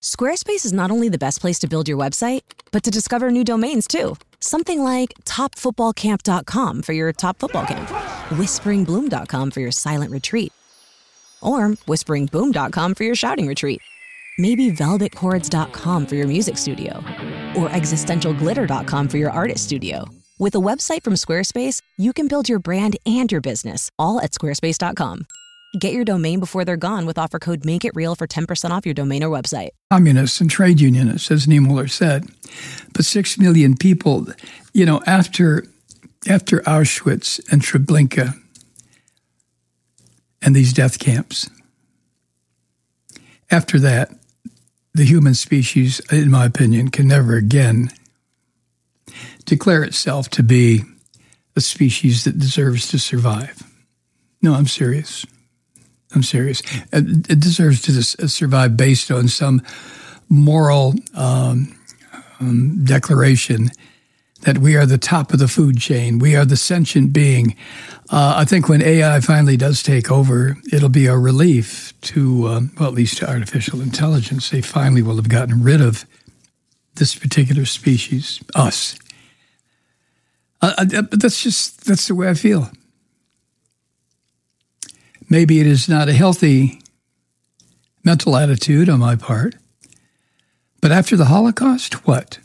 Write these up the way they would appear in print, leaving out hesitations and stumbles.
Squarespace is not only the best place to build your website, but to discover new domains too. Something like topfootballcamp.com for your top football camp, whisperingbloom.com for your silent retreat, or whisperingboom.com for your shouting retreat. Maybe velvetchords.com for your music studio, or existentialglitter.com for your artist studio. With a website from Squarespace, you can build your brand and your business all at squarespace.com. Get your domain before they're gone with offer code MAKEITREAL for 10% off your domain or website. Communists and trade unionists, as Niemöller said. But 6 million people, after Auschwitz and Treblinka and these death camps, after that, the human species, in my opinion, can never again declare itself to be a species that deserves to survive. No, I'm serious. It deserves to survive based on some moral declaration that we are the top of the food chain. We are the sentient being. I think when AI finally does take over, it'll be a relief to, at least to artificial intelligence. They finally will have gotten rid of this particular species, us. But that's the way I feel. Maybe it is not a healthy mental attitude on my part. But after the Holocaust, what?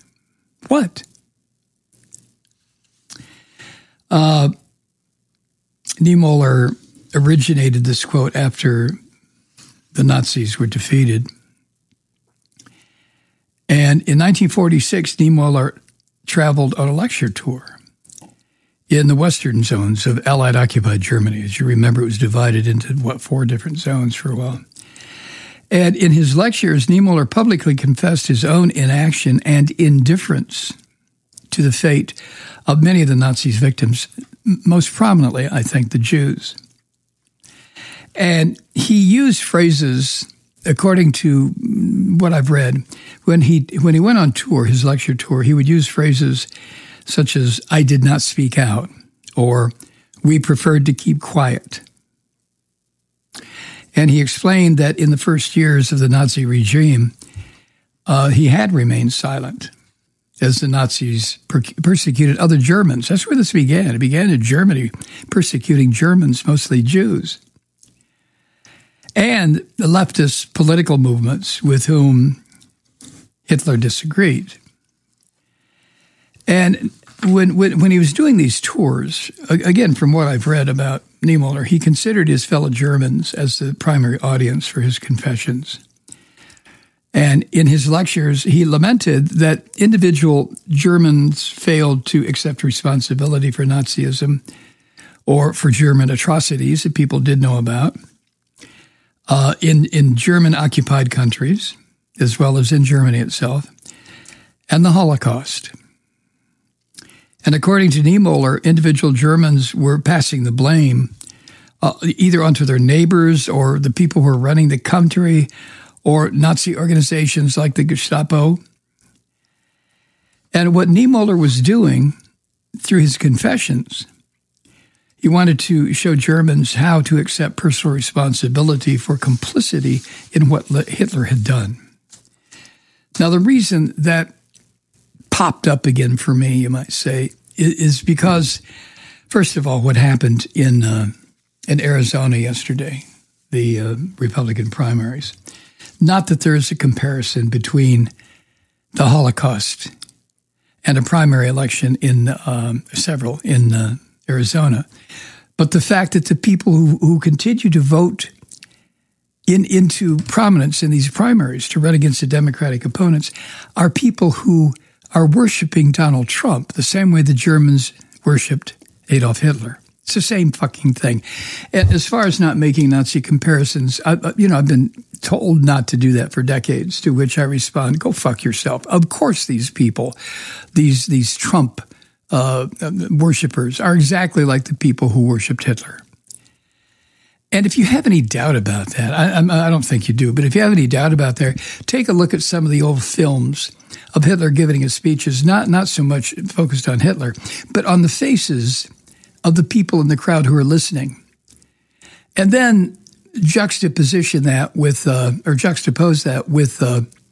Niemöller originated this quote after the Nazis were defeated. And in 1946, Niemöller traveled on a lecture tour in the western zones of Allied-occupied Germany. As you remember, it was divided into, 4 different zones for a while. And in his lectures, Niemöller publicly confessed his own inaction and indifference to the fate of many of the Nazis' victims, most prominently, I think, the Jews. And he used phrases, according to what I've read, when he went on tour, his lecture tour, he would use phrases such as, "I did not speak out," or "we preferred to keep quiet." And he explained that in the first years of the Nazi regime, he had remained silent as the Nazis persecuted other Germans. That's where this began. It began in Germany, persecuting Germans, mostly Jews. And the leftist political movements with whom Hitler disagreed. And when he was doing these tours, again, from what I've read about Niemöller, he considered his fellow Germans as the primary audience for his confessions. And in his lectures, he lamented that individual Germans failed to accept responsibility for Nazism or for German atrocities that people did know about in German-occupied countries, as well as in Germany itself, and the Holocaust. And according to Niemöller, individual Germans were passing the blame either onto their neighbors or the people who were running the country or Nazi organizations like the Gestapo. And what Niemöller was doing through his confessions, he wanted to show Germans how to accept personal responsibility for complicity in what Hitler had done. Now, the reason that popped up again for me, you might say, is because, first of all, what happened in Arizona yesterday, the Republican primaries. Not that there is a comparison between the Holocaust and a primary election in Arizona, but the fact that the people who continue to vote into prominence in these primaries to run against the Democratic opponents are people who are worshiping Donald Trump the same way the Germans worshipped Adolf Hitler. It's the same fucking thing. And as far as not making Nazi comparisons, I've been told not to do that for decades, to which I respond, go fuck yourself. Of course these people, these Trump worshipers are exactly like the people who worshipped Hitler. And if you have any doubt about that, I don't think you do, but if you have any doubt about that, take a look at some of the old films of Hitler giving his speeches, not so much focused on Hitler, but on the faces of the people in the crowd who are listening. And then juxtapose that with